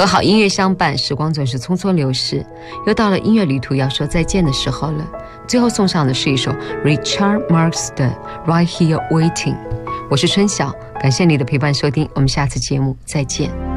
和好音乐相伴，时光总是匆匆流逝，又到了音乐旅途要说再见的时候了。最后送上的是一首 Richard Marx 的 Right Here Waiting。 我是春晓，感谢你的陪伴收听，我们下次节目再见。